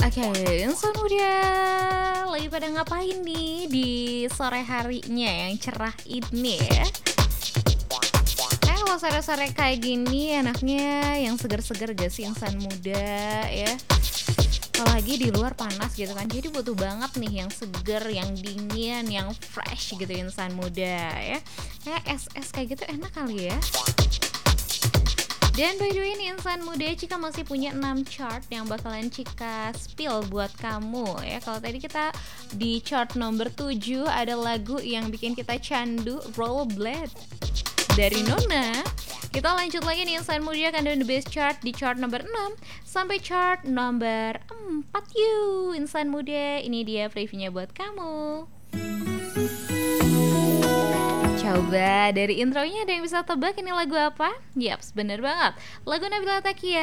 Oke, insan muda lagi pada ngapain nih di sore harinya yang cerah ini ya? Kalau sore-sore kayak gini enaknya yang seger-seger gak sih insan muda ya? Apalagi di luar panas gitu kan, jadi butuh banget nih yang seger, yang dingin, yang fresh gitu insan muda ya. Kayak es-es kayak gitu enak kali ya. Dan by the way nih insan muda, Cika masih punya 6 chart yang bakalan Cika spill buat kamu ya. Kalau tadi kita di chart nomor 7 ada lagu yang bikin kita candu, Rollerblade dari Nona. Kita lanjut lagi nih insan muda, kan the best chart di chart nomor 6 sampai chart nomor 4 yuk insan muda. Ini dia previewnya buat kamu. Coba dari intronya ada yang bisa tebak ini lagu apa? Yaps, bener banget, lagu Nabila Takia,